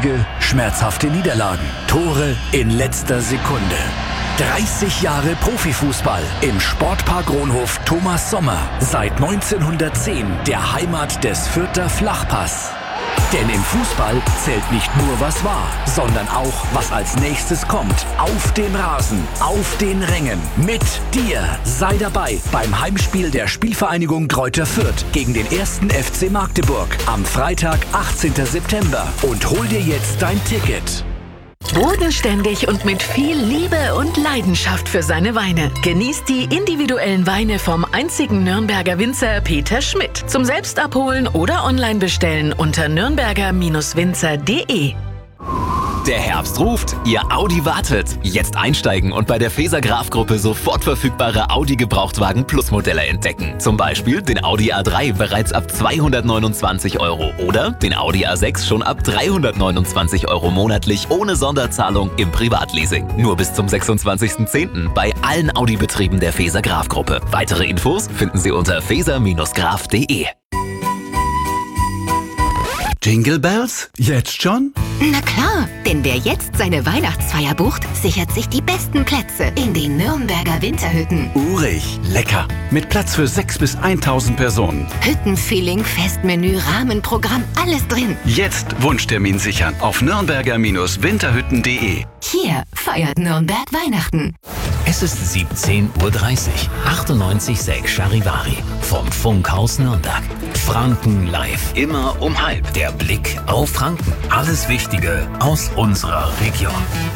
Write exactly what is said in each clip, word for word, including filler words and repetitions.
Siege, schmerzhafte Niederlagen, Tore in letzter Sekunde. dreißig Jahre Profifußball im Sportpark Ronhof Thomas Sommer. Seit neunzehnhundertzehn der Heimat des Fürther Flachpass. Denn im Fußball zählt nicht nur, was war, sondern auch, was als nächstes kommt. Auf dem Rasen, auf den Rängen, mit dir. Sei dabei beim Heimspiel der Spielvereinigung Greuther Fürth gegen den ersten F C Magdeburg am Freitag, achtzehnten September. Und hol dir jetzt dein Ticket. Bodenständig und mit viel Liebe und Leidenschaft für seine Weine. Genießt die individuellen Weine vom einzigen Nürnberger Winzer Peter Schmidt. Zum Selbstabholen oder online bestellen unter nürnberger Winzer punkt de. Der Herbst ruft, Ihr Audi wartet. Jetzt einsteigen und bei der Feser Graf Gruppe sofort verfügbare Audi Gebrauchtwagen Plus Modelle entdecken. Zum Beispiel den Audi A drei bereits ab zweihundertneunundzwanzig Euro oder den Audi A sechs schon ab dreihundertneunundzwanzig Euro monatlich ohne Sonderzahlung im Privatleasing. Nur bis zum sechsundzwanzigsten zehnten bei allen Audi-Betrieben der Feser Graf Gruppe. Weitere Infos finden Sie unter feser graf punkt de. Jingle Bells? Jetzt schon? Na klar, denn wer jetzt seine Weihnachtsfeier bucht, sichert sich die besten Plätze in den Nürnberger Winterhütten. Urig, lecker. Mit Platz für sechs bis eintausend Personen. Hüttenfeeling, Festmenü, Rahmenprogramm, alles drin. Jetzt Wunschtermin sichern auf nürnberger Winterhütten punkt de. Hier feiert Nürnberg Weihnachten. Es ist siebzehn Uhr dreißig. achtundneunzig Komma sechs Charivari vom Funkhaus Nürnberg. Franken live. Immer um halb. Der Blick auf Franken. Alles Wichtige aus unserer Region.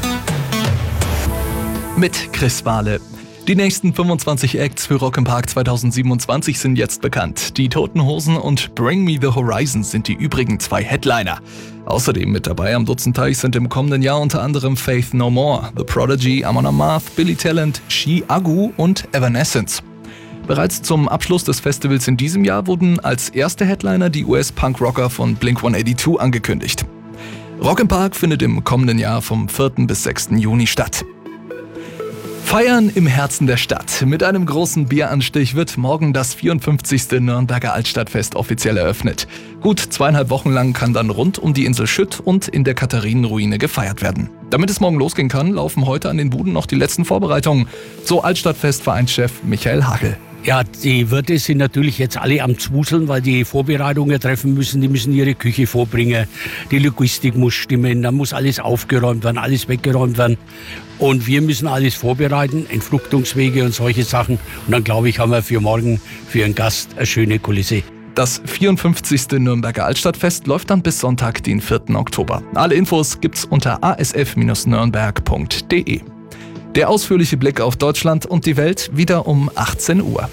Mit Chris Wahle. Die nächsten fünfundzwanzig Acts für Rock im Park zweitausendsiebenundzwanzig sind jetzt bekannt. Die Toten Hosen und Bring Me the Horizon sind die übrigen zwei Headliner. Außerdem mit dabei am Dutzendteich sind im kommenden Jahr unter anderem Faith No More, The Prodigy, Amon Amarth, Billy Talent, She Agu und Evanescence. Bereits zum Abschluss des Festivals in diesem Jahr wurden als erste Headliner die U S-Punk-Rocker von Blink hundertzweiundachtzig angekündigt. Rock im Park findet im kommenden Jahr vom vierten bis sechsten Juni statt. Feiern im Herzen der Stadt. Mit einem großen Bieranstich wird morgen das vierundfünfzigste Nürnberger Altstadtfest offiziell eröffnet. Gut zweieinhalb Wochen lang kann dann rund um die Insel Schütt und in der Katharinenruine gefeiert werden. Damit es morgen losgehen kann, laufen heute an den Buden noch die letzten Vorbereitungen. So Altstadtfest-Vereinschef Michael Hagel. Ja, die Wirte sind natürlich jetzt alle am Zwuseln, weil die Vorbereitungen treffen müssen. Die müssen ihre Küche vorbringen. Die Logistik muss stimmen. Da muss alles aufgeräumt werden, alles weggeräumt werden. Und wir müssen alles vorbereiten, Entfruchtungswege und solche Sachen. Und dann, glaube ich, haben wir für morgen, für einen Gast, eine schöne Kulisse. Das vierundfünfzigste Nürnberger Altstadtfest läuft dann bis Sonntag, den vierten Oktober. Alle Infos gibt's unter a s f nürnberg punkt de. Der ausführliche Blick auf Deutschland und die Welt wieder um achtzehn Uhr.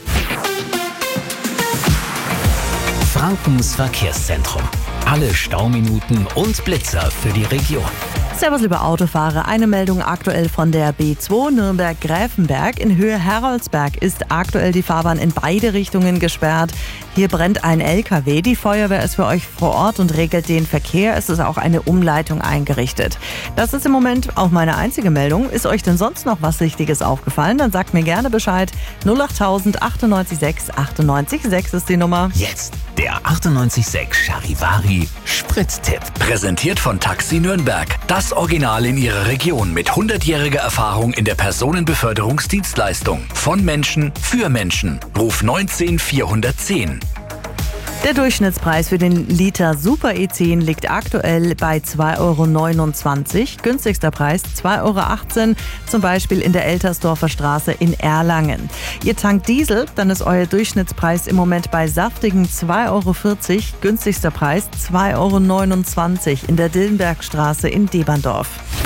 Frankens Verkehrszentrum. Alle Stauminuten und Blitzer für die Region. Servus, liebe Autofahrer. Eine Meldung aktuell von der B zwei Nürnberg-Gräfenberg. In Höhe Heroldsberg ist aktuell die Fahrbahn in beide Richtungen gesperrt. Hier brennt ein L K W. Die Feuerwehr ist für euch vor Ort und regelt den Verkehr. Es ist auch eine Umleitung eingerichtet. Das ist im Moment auch meine einzige Meldung. Ist euch denn sonst noch was Wichtiges aufgefallen? Dann sagt mir gerne Bescheid. null acht tausend achtundneunzig sechs achtundneunzig sechs ist die Nummer. Jetzt der achtundneunzig Komma sechs Charivari Spritztipp. Präsentiert von Taxi Nürnberg. Das Original in ihrer Region mit hundertjähriger Erfahrung in der Personenbeförderungsdienstleistung. Von Menschen für Menschen. Ruf neunzehn vierhundertzehn. Der Durchschnittspreis für den Liter Super E zehn liegt aktuell bei zwei Euro neunundzwanzig. Günstigster Preis zwei Euro achtzehn, zum Beispiel in der Eltersdorfer Straße in Erlangen. Ihr tankt Diesel, dann ist euer Durchschnittspreis im Moment bei saftigen zwei Euro vierzig. Günstigster Preis zwei Euro neunundzwanzig in der Dillenbergstraße in Deberndorf.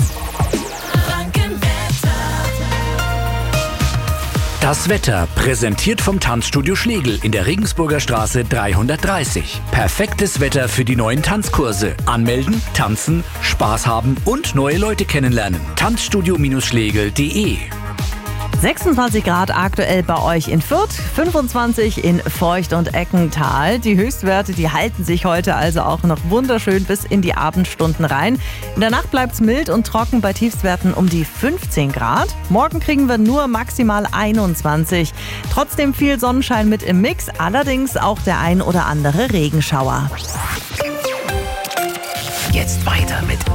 Das Wetter, präsentiert vom Tanzstudio Schlegel in der Regensburger Straße dreihundertdreißig. Perfektes Wetter für die neuen Tanzkurse. Anmelden, tanzen, Spaß haben und neue Leute kennenlernen. tanzstudio schlegel punkt de. sechsundzwanzig Grad aktuell bei euch in Fürth, fünfundzwanzig in Feucht und Eckental. Die Höchstwerte, die halten sich heute also auch noch wunderschön bis in die Abendstunden rein. In der Nacht bleibt es mild und trocken bei Tiefstwerten um die fünfzehn Grad. Morgen kriegen wir nur maximal einundzwanzig. Trotzdem viel Sonnenschein mit im Mix, allerdings auch der ein oder andere Regenschauer. Jetzt weiter mit